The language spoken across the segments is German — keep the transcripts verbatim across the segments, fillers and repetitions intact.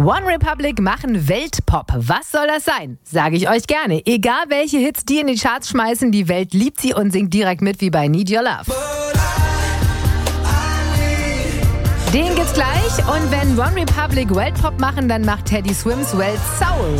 One Republic machen Weltpop. Was soll das sein? Sage ich euch gerne. Egal welche Hits die in die Charts schmeißen, die Welt liebt sie und singt direkt mit wie bei Need Your Love. Den gibt's gleich. Und wenn One Republic Weltpop machen, dann macht Teddy Swims Welt Soul.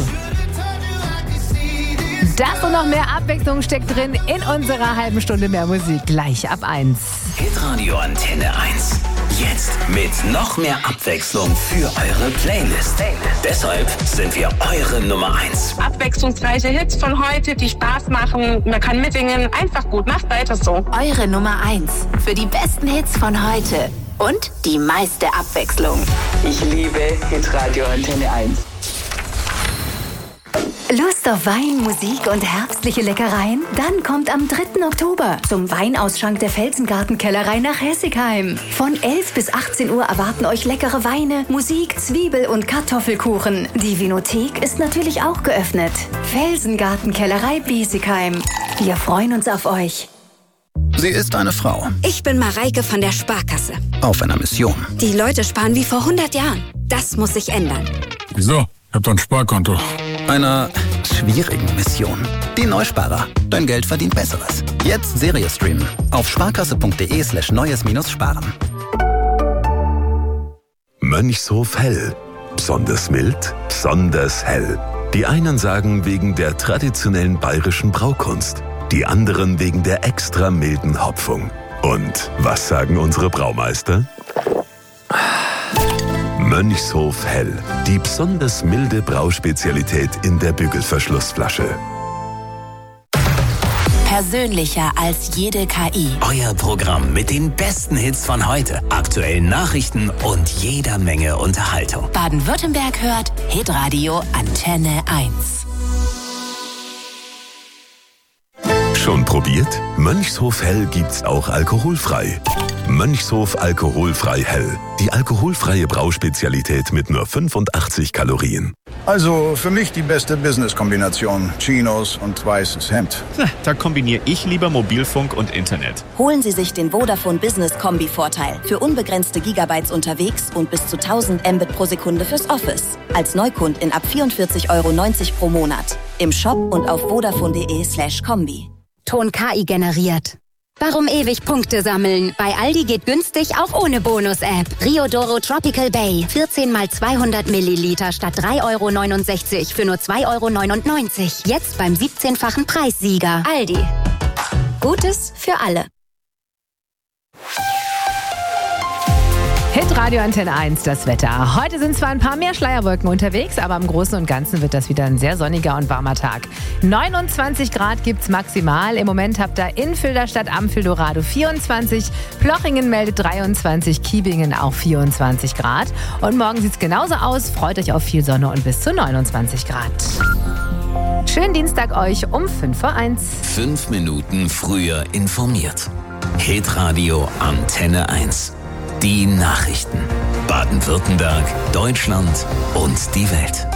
Das und noch mehr Abwechslung steckt drin in unserer halben Stunde mehr Musik. Gleich ab eins. Hitradio Antenne eins. Jetzt mit noch mehr Abwechslung für eure Playlist. Deshalb sind wir eure Nummer eins. Abwechslungsreiche Hits von heute, die Spaß machen. Man kann mitsingen. Einfach gut. Macht weiter so. Eure Nummer eins für die besten Hits von heute. Und die meiste Abwechslung. Ich liebe Hitradio Antenne eins. Lust auf Wein, Musik und herbstliche Leckereien? Dann kommt am dritten Oktober zum Weinausschank der Felsengarten-Kellerei nach Hessigheim. Von elf bis achtzehn Uhr erwarten euch leckere Weine, Musik, Zwiebel- und Kartoffelkuchen. Die Vinothek ist natürlich auch geöffnet. Felsengarten-Kellerei Biesigheim. Wir freuen uns auf euch. Sie ist eine Frau. Ich bin Mareike von der Sparkasse. Auf einer Mission. Die Leute sparen wie vor hundert Jahren. Das muss sich ändern. Wieso? Ich hab doch ein Sparkonto. Einer schwierigen Mission. Die Neusparer. Dein Geld verdient Besseres. Jetzt Serie streamen. Auf sparkasse.de slash neues minus sparen. Mönchshof Hell. Besonders mild, besonders hell. Die einen sagen wegen der traditionellen bayerischen Braukunst. Die anderen wegen der extra milden Hopfung. Und was sagen unsere Braumeister? Mönchshof Hell. Die besonders milde Brauspezialität in der Bügelverschlussflasche. Persönlicher als jede K I. Euer Programm mit den besten Hits von heute, aktuellen Nachrichten und jeder Menge Unterhaltung. Baden-Württemberg hört Hitradio Antenne eins. Schon probiert? Mönchshof Hell gibt's auch alkoholfrei. Mönchshof alkoholfrei Hell. Die alkoholfreie Brauspezialität mit nur fünfundachtzig Kalorien. Also für mich die beste Business-Kombination. Chinos und weißes Hemd. Da kombiniere ich lieber Mobilfunk und Internet. Holen Sie sich den Vodafone Business Kombi-Vorteil. Für unbegrenzte Gigabytes unterwegs und bis zu tausend Mbit pro Sekunde fürs Office. Als Neukundin ab vierundvierzig Euro neunzig pro Monat. Im Shop und auf vodafone.de slash Kombi. Ton K I generiert. Warum ewig Punkte sammeln? Bei Aldi geht günstig auch ohne Bonus-App. Riodoro Tropical Bay. vierzehn mal zweihundert Milliliter statt drei Euro neunundsechzig für nur zwei Euro neunundneunzig. Jetzt beim siebzehnfachen Preissieger. Aldi. Gutes für alle. Hitradio Antenne eins, das Wetter. Heute sind zwar ein paar mehr Schleierwolken unterwegs, aber im Großen und Ganzen wird das wieder ein sehr sonniger und warmer Tag. neunundzwanzig Grad gibt's maximal. Im Moment habt ihr in Filderstadt am Dorado vierundzwanzig, Plochingen meldet dreiundzwanzig, Kiebingen auch vierundzwanzig Grad. Und morgen sieht's genauso aus. Freut euch auf viel Sonne und bis zu neunundzwanzig Grad. Schönen Dienstag euch um fünf Uhr eins. Fünf Minuten früher informiert. Hitradio Antenne eins. Die Nachrichten. Baden-Württemberg, Deutschland und die Welt.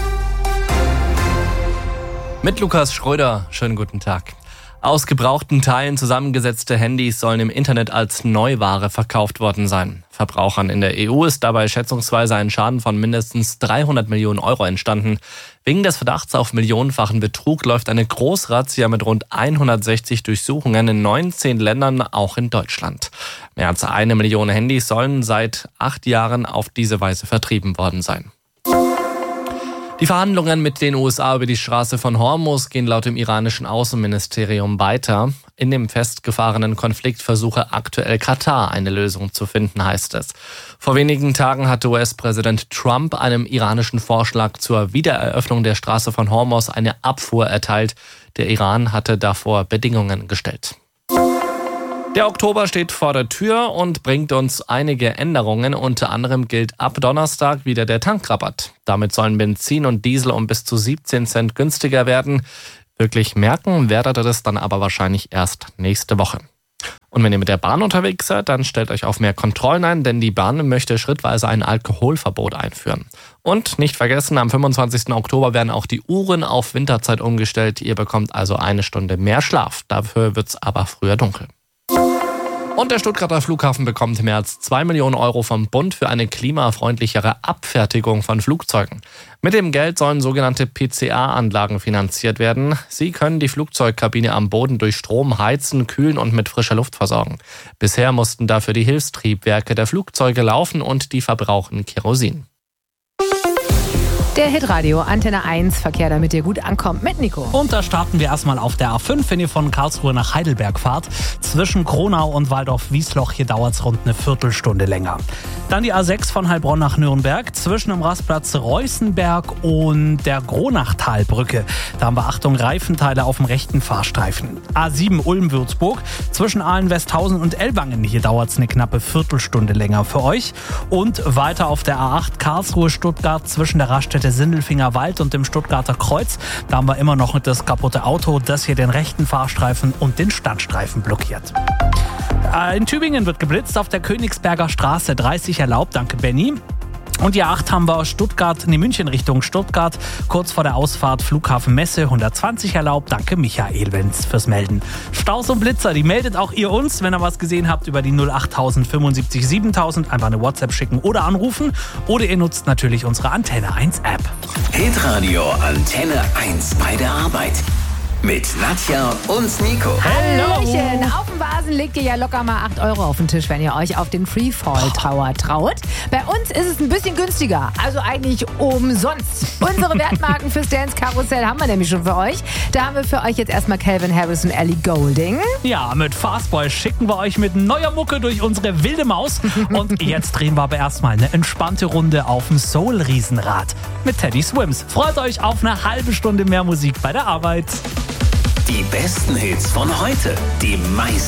Mit Lukas Schröder. Schönen guten Tag. Aus gebrauchten Teilen zusammengesetzte Handys sollen im Internet als Neuware verkauft worden sein. Verbrauchern in der E U ist dabei schätzungsweise ein Schaden von mindestens dreihundert Millionen Euro entstanden. Wegen des Verdachts auf millionenfachen Betrug läuft eine Großrazzia mit rund hundertsechzig Durchsuchungen in neunzehn Ländern, auch in Deutschland. Mehr als eine Million Handys sollen seit acht Jahren auf diese Weise vertrieben worden sein. Die Verhandlungen mit den U S A über die Straße von Hormuz gehen laut dem iranischen Außenministerium weiter. In dem festgefahrenen Konflikt versuche aktuell Katar eine Lösung zu finden, heißt es. Vor wenigen Tagen hatte U S-Präsident Trump einem iranischen Vorschlag zur Wiedereröffnung der Straße von Hormuz eine Abfuhr erteilt. Der Iran hatte davor Bedingungen gestellt. Der Oktober steht vor der Tür und bringt uns einige Änderungen. Unter anderem gilt ab Donnerstag wieder der Tankrabatt. Damit sollen Benzin und Diesel um bis zu siebzehn Cent günstiger werden. Wirklich merken werdet ihr das dann aber wahrscheinlich erst nächste Woche. Und wenn ihr mit der Bahn unterwegs seid, dann stellt euch auf mehr Kontrollen ein, denn die Bahn möchte schrittweise ein Alkoholverbot einführen. Und nicht vergessen, am fünfundzwanzigsten Oktober werden auch die Uhren auf Winterzeit umgestellt. Ihr bekommt also eine Stunde mehr Schlaf. Dafür wird's aber früher dunkel. Und der Stuttgarter Flughafen bekommt mehr als zwei Millionen Euro vom Bund für eine klimafreundlichere Abfertigung von Flugzeugen. Mit dem Geld sollen sogenannte P C A-Anlagen finanziert werden. Sie können die Flugzeugkabine am Boden durch Strom heizen, kühlen und mit frischer Luft versorgen. Bisher mussten dafür die Hilfstriebwerke der Flugzeuge laufen und die verbrauchen Kerosin. Der Hitradio Antenne eins Verkehr, damit ihr gut ankommt mit Nico. Und da starten wir erstmal auf der A fünf, wenn ihr von Karlsruhe nach Heidelberg fahrt. Zwischen Kronau und Waldorf-Wiesloch, hier dauert es rund eine Viertelstunde länger. Dann die A sechs von Heilbronn nach Nürnberg, zwischen dem Rastplatz Reußenberg und der Gronachtalbrücke. Da haben wir, Achtung, Reifenteile auf dem rechten Fahrstreifen. A sieben Ulm-Würzburg, zwischen Aalen-Westhausen und Ellwangen, hier dauert es eine knappe Viertelstunde länger für euch. Und weiter auf der A acht Karlsruhe-Stuttgart, zwischen der Raststätte Sindelfinger Wald und dem Stuttgarter Kreuz. Da haben wir immer noch das kaputte Auto, das hier den rechten Fahrstreifen und den Standstreifen blockiert. In Tübingen wird geblitzt, auf der Königsberger Straße dreißig erlaubt, danke Benny. Und die A acht haben wir Stuttgart, nee, München Richtung Stuttgart, kurz vor der Ausfahrt Flughafen Messe, hundertzwanzig erlaubt, danke Michael Wenz fürs Melden. Staus und Blitzer, die meldet auch ihr uns, wenn ihr was gesehen habt, über die null acht null null sieben sieben tausend, einfach eine WhatsApp schicken oder anrufen. Oder ihr nutzt natürlich unsere Antenne eins App. Hitradio Antenne eins bei der Arbeit. Mit Nadja und Nico. Hallöchen! Auf dem Vasen legt ihr ja locker mal acht Euro auf den Tisch, wenn ihr euch auf den Freefall Tower traut. Bei uns ist es ein bisschen günstiger, also eigentlich umsonst. Unsere Wertmarken fürs Dance-Karussell haben wir nämlich schon für euch. Da haben wir für euch jetzt erstmal Calvin Harris und Ellie Goulding. Ja, mit Fastboy schicken wir euch mit neuer Mucke durch unsere wilde Maus. Und jetzt drehen wir aber erstmal eine entspannte Runde auf dem Soul-Riesenrad mit Teddy Swims. Freut euch auf eine halbe Stunde mehr Musik bei der Arbeit. Die besten Hits von heute, die meisten